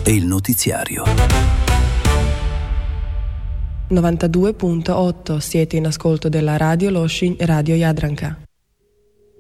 e il notiziario. 92.8 siete in ascolto della Radio Loshin e Radio Jadranka.